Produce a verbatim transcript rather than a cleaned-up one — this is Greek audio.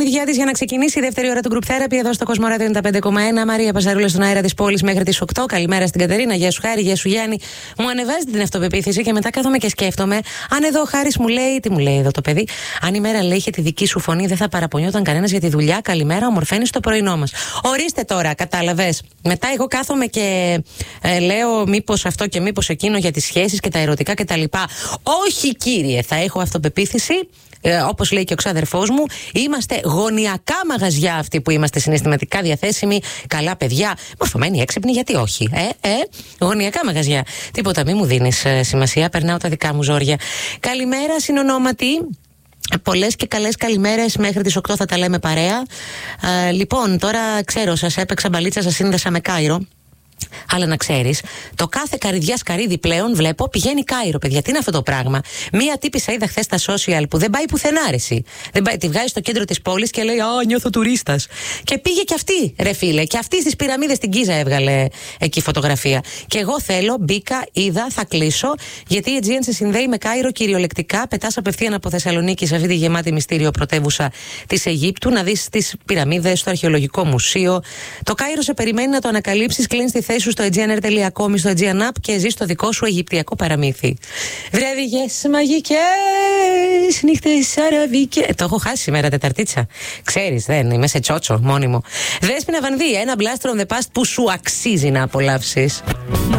η δικιά της για να ξεκινήσει η δεύτερη ώρα του Group Therapy εδώ στο Κοσμοράδιο ενενήντα πέντε κόμμα ένα. Μαρία Παζαρούλα στον αέρα της πόλης μέχρι τις οκτώ. Καλημέρα στην Κατερίνα. Γεια σου Χάρη, γεια σου Γιάννη. Μου ανεβάζει την αυτοπεποίθηση και μετά κάθομαι και σκέφτομαι αν εδώ ο Χάρης μου λέει, τι μου λέει εδώ το παιδί, αν η μέρα λέει είχε τη δική σου φωνή, δεν θα παραπονιόταν κανένας για τη δουλειά. Καλημέρα, ομορφαίνεις το πρωινό μας. Ορίστε τώρα, κατάλαβες. Μετά εγώ κάθομαι και ε, λέω μήπως αυτό και μήπως εκείνο για τις σχέσεις και τα ερωτικά κτλ. Όχι κύριε, θα έχω αυτοπεποίθηση. Ε, όπως λέει και ο ξάδερφός μου, είμαστε γωνιακά μαγαζιά αυτοί που είμαστε συναισθηματικά διαθέσιμοι, καλά παιδιά, μορφωμένοι, έξυπνοι, γιατί όχι. Ε, ε, γωνιακά μαγαζιά. Τίποτα, μη μου δίνεις ε, σημασία, περνάω τα δικά μου ζόρια. Καλημέρα, συνονόματι. Πολλές και καλές καλημέρες, μέχρι τις οκτώ θα τα λέμε παρέα. Ε, λοιπόν, τώρα ξέρω, σας έπαιξα μπαλίτσα, σας σύνδεσα με Κάιρο. Αλλά να ξέρεις, το κάθε καρυδιά σκαρίδι πλέον βλέπω πηγαίνει Κάιρο, παιδιά. Τι είναι αυτό το πράγμα. Μία τύπισσα είδα χθες στα social που δεν πάει πουθενά, ρεσί. Δεν πάει, τη βγάζει στο κέντρο της πόλης και λέει: Α, νιώθω τουρίστας. Και πήγε και αυτή, ρε φίλε. Και αυτή στις πυραμίδες στην Κίζα έβγαλε εκεί φωτογραφία. Και εγώ θέλω, μπήκα, είδα, θα κλείσω. Γιατί η Aegean σε συνδέει με Κάιρο κυριολεκτικά. Πετάς απευθείαν από Θεσσαλονίκη σε αυτή τη γεμάτη μυστήριο πρωτεύουσα της Αιγύπτου να δεις τις πυραμίδες, το αρχαιολογικό μουσείο. Το Κάιρο σε περιμένει να το ανακαλύψεις, κλείνεις τη θέση σου στο aegean air τελεία com ή στο Aegean App και ζεις το δικό σου αιγυπτιακό παραμύθι. Βραδιγές μαγικές, νύχτες αραβικές. Ε, το έχω χάσει σήμερα Τεταρτίτσα. Ξέρεις, δεν είμαι σε τσότσο μόνιμο. Δέσποινα Βανδύ, ένα blast from the past που σου αξίζει να απολαύσεις.